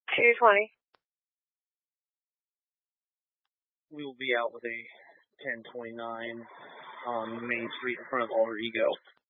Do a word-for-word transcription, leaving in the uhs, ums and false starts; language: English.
two twenty. We will be out with a ten twenty-nine on Main Street in front of Alter Ego.